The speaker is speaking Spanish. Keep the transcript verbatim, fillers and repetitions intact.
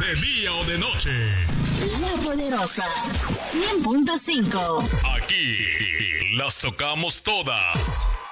de día o de noche. La Poderosa cien punto cinco. Aquí las tocamos todas.